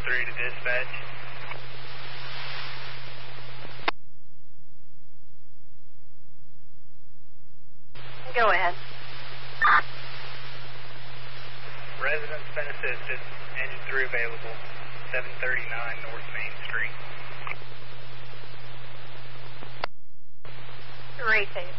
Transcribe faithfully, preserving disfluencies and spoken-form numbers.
three to dispatch. Go ahead. Residents been assisted. Engine three available. seven thirty-nine North Main Street. Racing.